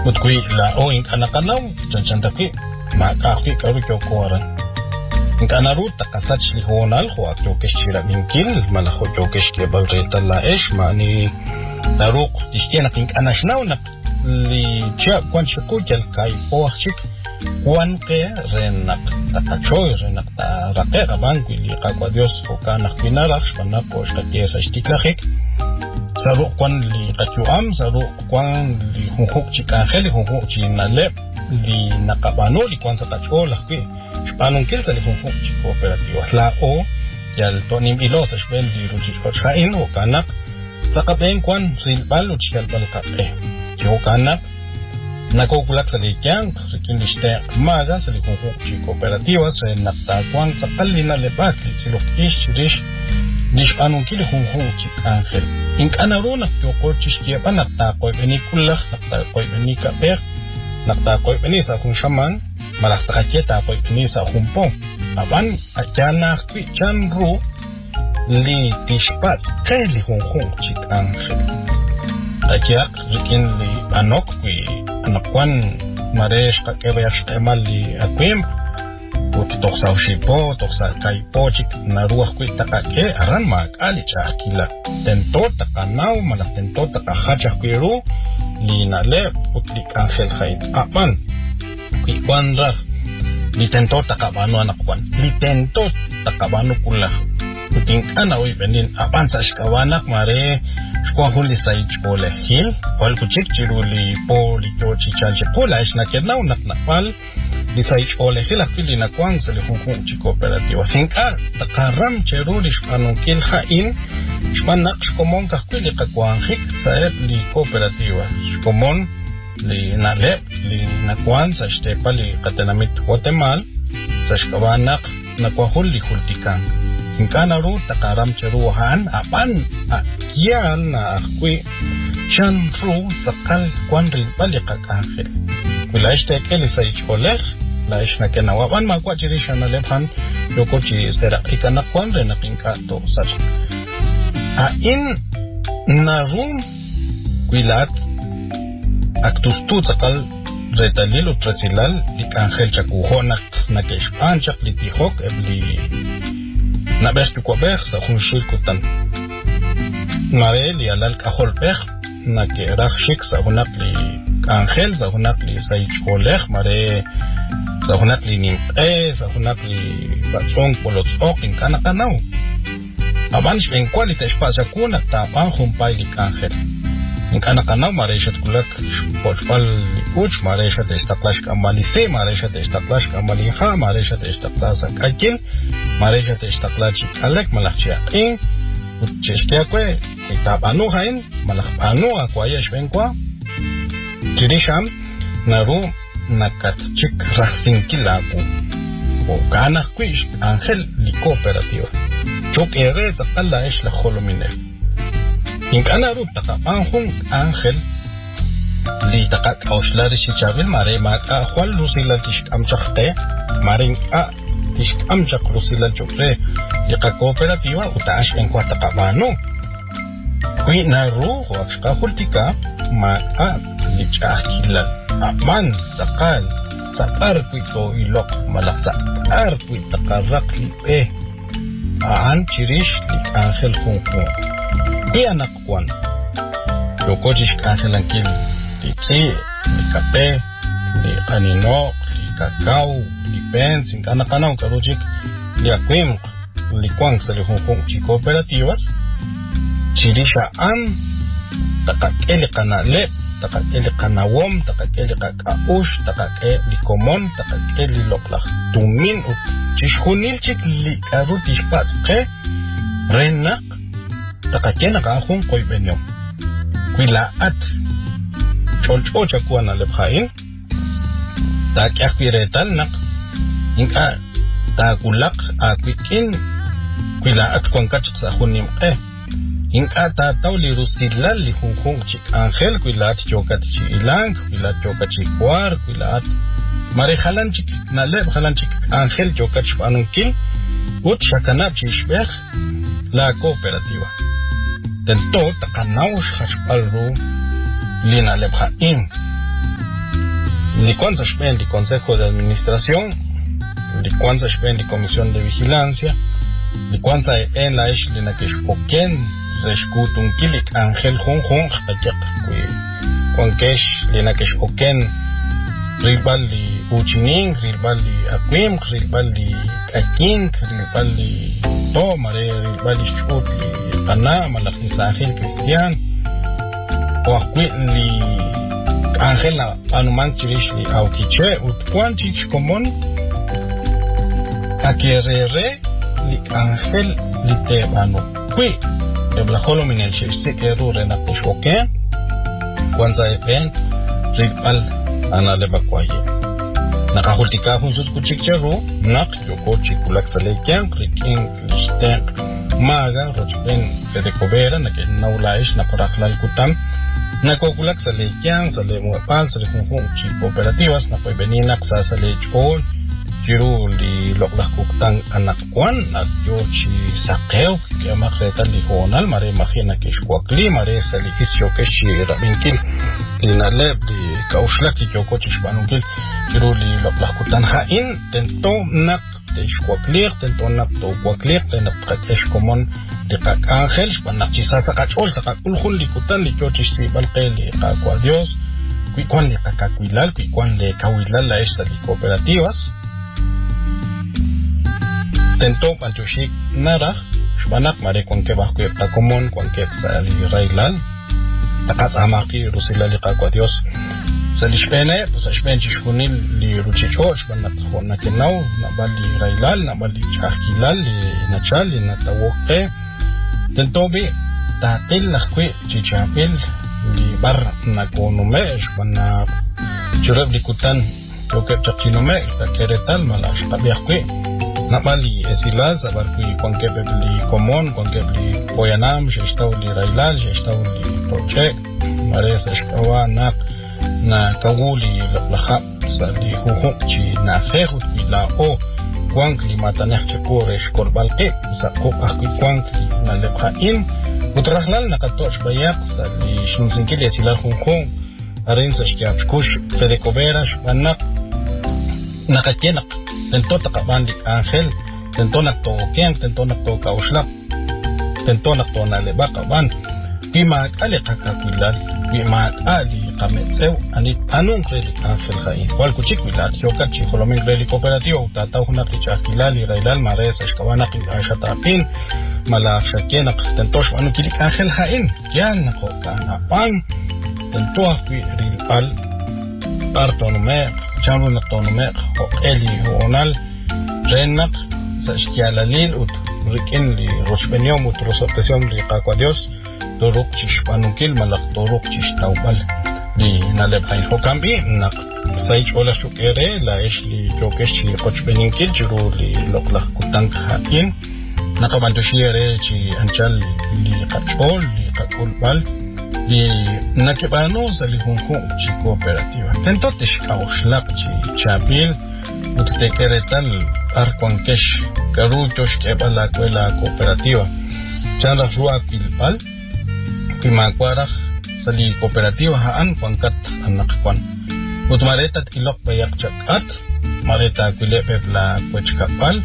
Utkui la o in anakanam chanchantakui makakui karu kyokoran. In kanaru takasach lihonal ho akyokeshira minkil malaho kyokeshke balreta la eshma ni taruk tishtiana in anashnau na li cha kwanchikukel kai poachik kwanke renak takachoy renak raqera banku li qakwa dios o kana khinarakh shwana poshta kesa shtiklahik saru kwan li qatuam saru kwan li hukuk chikangel hukuk chinale li nakabano li kwan sa tachola kwi shpanun kilsa li hukuk chikooperativa la o yal tonim ilos shben li ruchikotchain o kanak sakaben kwan silbal uchalbal kape yo kanak nakokulak sa likyang rikin liste maga sa likungkuk chikooperativa sa naktakwang sakalina lebakli silokish rish nish anong kilihungkung chikangel ink anaro nakyokor chishkiapa naktakoy benikulak naktakoy benikapek naktakoy benisa kung shaman malaktakakye takoy benisa kumpong aban atyana kwi chanru li tishpat kay lihungkung chikangel akyak rikin li anok kwi anakwan maresh kakebayash kemal li akwim ut toksa ushipo toksa kaipo chik naruah kwi takake aran makali chakila tento takanau malah tento takahachah kwiru li nale ut li kangel khait apan kwi kwanra li tento takabano anakwan li tento takabano kulah uting anawi benin apan sa shkawanak mare shkwa huli saich ole hil wal kuchik chiruli po li chochi chalche pola ishna kenau naknapal li saich ole hil akili na kwang sa li hukuk chikooperativa sinka takaram cheruli shpanun kil hain shpanak shkomon kahkwili kakwang hik sa li kooperativa shkomon li nalep li nakwang sa shtepa li katenamit Guatemala sa shkawanak nakwahul li hultikang Inkanaru takaram cheruhan apan akian na akwi chanru sakal kwanri balikakangel. Kulaish tekeli sa icholech, laish na kenawapan magwa chirisha na lephan yoko chi serak ikanak kwanre na kinkato sach. Ain narum kwilat aktustu sakal retalil utrasilal likangel chakuhonak na keshpanchak litihok ebli na best ko ber sa khunshil kutan mare li alal kahol ber na ke rakhshik sa hunak li angel sa hunak li sai cholech mare sa hunak li ni sa hunak li batsong polots ok in kana kanau abans en quality espacio kuna ta pan humpai li angel in kana kanau mare shat kulak porfal li puch mare shat estaklash kamali se mare shat estaklash kamali ha mare shat estaklash akil Mareja te istaklachi alek malachia in ucheskia kwe itabanu hain malachpanu akwaya shwenkwa kirisham naru nakatchik raxin kilaku o kana kwish angel li cooperativa chok ere zakalla ish la kholomine in kana ru takapanhun angel li takak auslari si chavel mare ma khwal rusila tish amchakte maring a amchak rusila chokre yaka cooperativa utash en kwatakabano kwi naru wakshka hultika ma lichakila aman sakal sakar kwi to ilok malaksa ar kwi takarak lipe aan chirish lik angel hongkong di anak kwan yoko jish angel angkil lipsi likape li kanino kakao li pens in kana kana karujik li akwim li kwang sa li hongkong chi cooperativas chirisha an takakele kana le takakele kana wom takakele kakaush takakele komon takakele loklak tumin u chishunil chik li karutish patske renak takakena ka hong koy benyom kwila at cholchocha kuana lebhain tak akwiretal nak inka takulak akwikin kwila at kwangkat sa hunim inka tatawli rusilal li hungkung chik angel kwila at chokat chi ilang kwila chokat chi kwar kwila at marihalan chik naleb halan chik angel chokat shpanungkil ut shakanap chi shbekh la cooperativa tento takanaush hashpalru lina lebhaim Licuanza Shpen, el Consejo de Administración, Licuanza Shpen, la Comisión de Vigilancia, Licuanza en la Eshlina que Shpoken, Reshkutun Kilik, Ángel Honjon, Juankesh, Lina que Shpoken, Rilbali Uchinin, Rilbali Aquim, Rilbali Kakin, Rilbali Tomare, Rilbali Shutli, Panama, la Ángel Cristian, Oaquili Ángel Anuman Chirishli Aukiche, Utquanchich Común, Akirere, Li Ángel Litebano, Qui, Eblaholo Minel Shikeru Renapeshoke, Kwanza Epen, Ripal Analebaquaye. Nakahultika Hunsus Kuchicheru, Nak, Yokochi Kulaxalekian, Rikin, Listen, Maga, Rochben, Fedecovera, Nakin Naulaish, Nakorakla Kutan. Nakokulak sa lekian, sa lemuapal, sa lekunghung chi cooperativas, na ko'y beninak sa lechol, jiru li loklak kuktang anak kwan, at yo chi sakew, kaya makreta li honal, mare makina kishkwakli, mare sa li isyo keshi rabinkil, li naleb, li kauslak, li yoko chi shpanungkil, jiru li loklak kuktang hain, tento nak, ishkwaklir, tento nak to kwaklir, tenak kakesh komon, Kak Ángel, panak chisasa kachol, sa kakulhul likutan, lichochis si balke, li kakwa Dios, kuikuan li kakakwilal, kuikuan li kawilal la esta li cooperativas. Tento panchushik nara, shbanak mare kwan ke bahkuip takomon, kwan ke sa li railal, takat samaki rusila li kakwa Dios. Sa li shpene, sa shpen chishkunil li ruchicho, shbanak hon na kenaw, nabal li railal, nabal li chahkilal, li nachal, li natawoke, Tentobi, tatil lakwi, chichapil, libar na konume, shwana churab likutan, yokep chakchinume, takeretal, malash tabiakwi, napali esilal, sabarkwi, kwankep li komon, kwankep li koyanam, shestaw li railal, shestaw li proche, mares eshkawa nak, na kawuli laplakap, sa li huhuk, chi na khehut, la o, Kwank li mataneh chikore shkorbalke, sa kok akwi kwank li nalephain, utrahlal nakatoch bayak sa li shnunsinkil yasilal hungkong, arin sa shkiapshkush, Fedecovera, shpanak, nakatyenak, tento takaban lik Ángel, tento naktoken, tento naktokauslak, tento naktonalebakaban, Pimak ali kakakwilal, pimak ali kametsew, anong krelik Ángel Jain. Wal kuchikwilat, yokat chikolomin krelik kooperatibo, tataw hunak lichakilal, irailal, mares, ashkawanak, ashatapin, malakshakyenak, tentosh, anong kilik Ángel Jain. Yan, nako, kanapang, tentoah kwi rilpal, partonomek, chamrunak tonomek, eli honal, renak, sa shkialalil, ut rikin li roshbenyom, ut rosopesyom li kakwa Dios, Torok chishpanukil malak torok chishtawbal li nalebhain hokambi nak saich ola shukere la li jokesh kochbeninkil jiru li loklak kutang hain nakabantu shiere chi anchal li kachol li kakulbal li nakibano sa li hungkong chi cooperativa tento tishkawshlak chi chapil uttekeretal arkwankesh karutosh kebala kuela cooperativa chandra ruak pilbal Pimakuarah sa li cooperativa haan pangkat anak kwan. Ut mareta ilok bayak chakat, mareta kulepep la kwechkapal,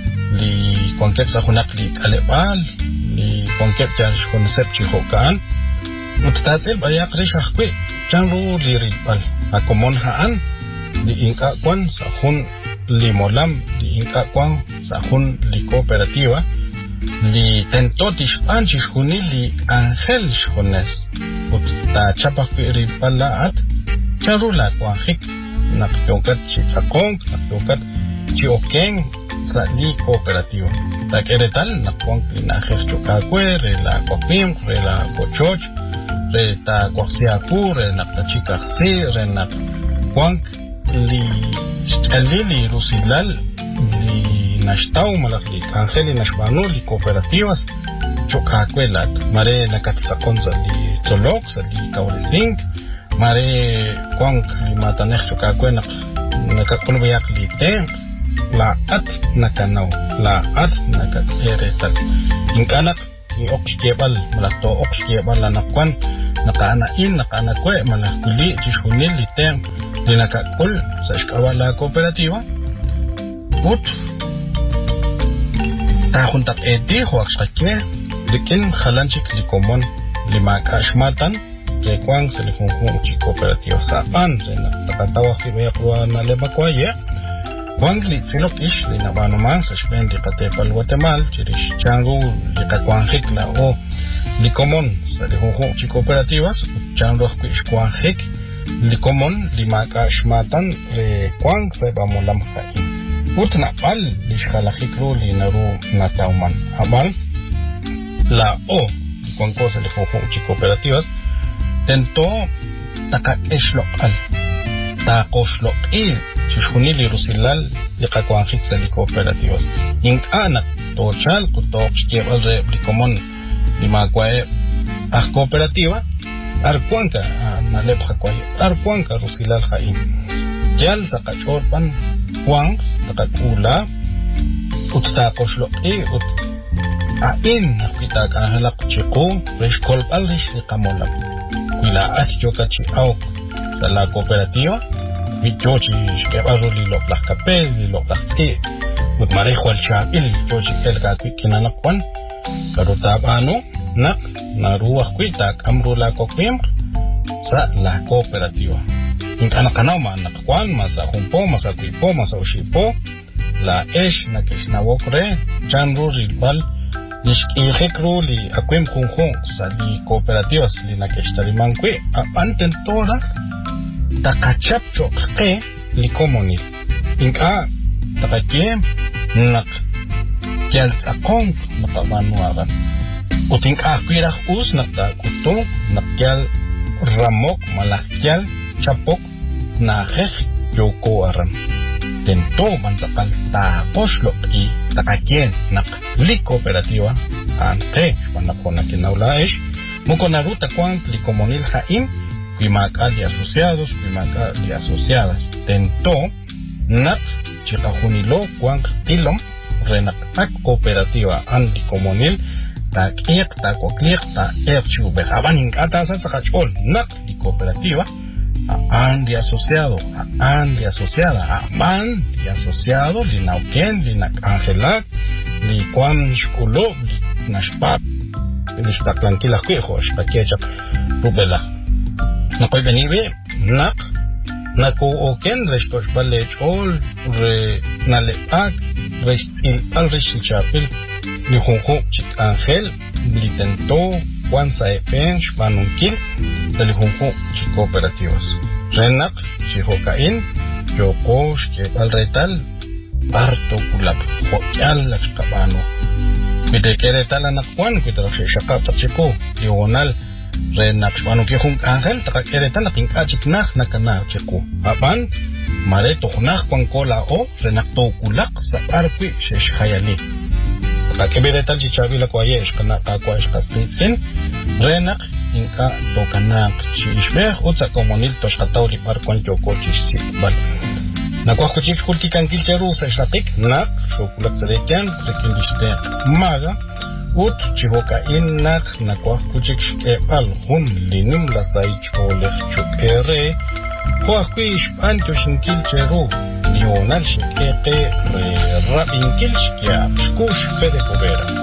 li kongkep sa hunak li kalepal, li kongkep jan konsep chihokaan. Ut tatil bayak rishakwe, chanru li rilpal. Akomon haan, li inka kwan sa hun li molam, li inka kwan sa hun li cooperativa. Li tentotish anchish huni li Ángel shkones ut ta chapak pi pala at charula kwahik nakyokat chi chakong nakyokat chi okeng sa li cooperativa ta keretal nakwang pinahir chokakwe re la kopim re la kochoch re ta kwaksiaku re naktachikarsi re nakwang li rusilal li nashtaw malaklik Ángel nashbano li cooperativas chokakwelat mare nakatsakon sa li tolok sa li kaurising mare kwang li mataneh chokakwe nakakunbayak li ten la at nakanaw la at nakateretal inkanak ni okskebal malakto okskebal lanakwan nakaanain nakaanakwe malakuli chishunil li ten linakakul sa ixk'awa la cooperativa ut tajuntak eti huaxqaque likin jalanchik likomon limak'axmatan recuan se le junjun chi cooperativa sapan takatawa kibeqwa na lebacuaye Juan Litzilokish, Linabanoman, Sashpen, Lipatepal, Guatemala, Chirish Changu, Licacuanjic, la O, Licomón, Salihujo, Chicooperativas, Chango Quishquanjic, Licomón, Limaca Shmatan, Requang, Sebamolam Hai. Utnapal, Lishkalajicru, Linaru, Natauman, Abal, la O, Quanco, Salihujo, Chicooperativas, Tento, Takakesh local, Takosh local. Chishunili Rusilal, Licacuanjic, Sali cooperativas. Incana, Tochal, Kutok, Lleval de Blicomón, Limacuae, a cooperativa, Arcuanca, Nalep Jacuaye, Arcuanca, Rusilal Jaim. Yal, Zacachorpan, Juan, Tacacula, Utstacoslo, Ut, Ain, Pitaka, Angela Chico, Reshkolp Alrish, Licamola, Quila, Achiocachi, Auk, la cooperativa. Jochi que baruli lo placapel lo placti ut marejo al chapil jochi el gaki kinanakwan karutabano nak naruwa kwita kamru la kokwim sa la cooperativa inkanakanaw man nakwan masa humpo masa kwipo masa ushipo la esh na kishnawokre chanru rilbal nishkihekru li akwim kunjun sa li cooperativas li nakishtarimankwi apantentora takachap chokke likomoni inka takakiem nak kyal akong nakabanuaran utinka kwirah us nakakuto nakyal ramok malakyal chapok naheh yoko aran tento mansakal takoslok I takakien nak li cooperativa ante panakona kinaulaesh mukonaruta kwan likomonil haim Quimaca de asociados, Quimaca de asociadas. Tentó, Nat, Chicajunilo, Quang, Tilom, Renak, cooperativa anticomunil, Tak Ek, Takokliek, Tak Erchube, Abaning Atasas, Hachol, Nat, y cooperativa, An de asociado, An de asociada, Aman de asociado, Linauken, Linak Angelak, Li Quam Shkulo, Nashpap, Listaklanquila Quijo, Shpaquechap, Rubela. Nakoy benibe nak nako oken restos balechol re naleak restil al rechapil ni jonjo chik angel blitento Juan Saepen Shbanunkil sali jonjo chik cooperativas renak chihokain yoko shkepal retal parto kulap hokyal lakabano bidekere talanak Juan kuitrak shakap chiko diagonal Renak Shbanu Kihung Angel, Takakereta, Nakingachiknach, Nakana, Chiku. Aban, Mareto Hunach, Quancola o, Renakto Kulak, Saparqui, Shesh Hayali. Takebireta Chichavila Quayesh, Kanaka Quash Castin, Renak, Inka, Tokanak, Chishbeh, Utsa Comunil, Toshatauli, Parquan Yoko, Chishbal. Naquachuchik Hultikan Kilcheru, Seshatik, Nak, Shokulak Serekian, Rekindiste Maga. Ut chihoka innak nakwah kuchik shkepal hun linim lasai cholech chukere huah kuish pancho shinkil cheru dional shkeke re rabinkil shkia shkush pede kubera